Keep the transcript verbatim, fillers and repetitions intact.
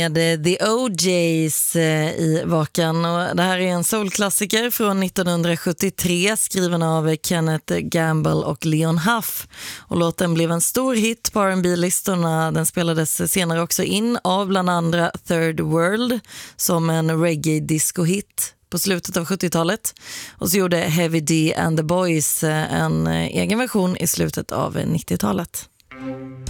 Med The O J's i vakan, och det här är en soulklassiker från nittonhundrasjuttiotre skriven av Kenneth Gamble och Leon Huff, och låten blev en stor hit på R and B-listorna. Den spelades senare också in av bland andra Third World som en reggae-disco-hit på slutet av sjuttiotalet, och så gjorde Heavy D and the Boys en egen version i slutet av nittiotalet.